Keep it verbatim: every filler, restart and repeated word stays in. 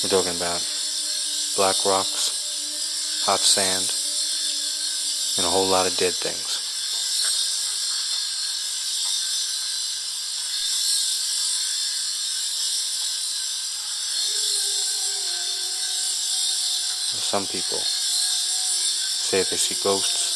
We're talking about black rocks, hot sand, and a whole lot of dead things. Some people say they see ghosts.